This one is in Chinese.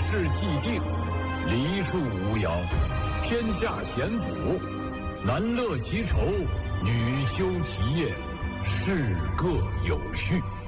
事既定，梨树无摇，天下咸补，男乐其愁，女休其业，事各有序。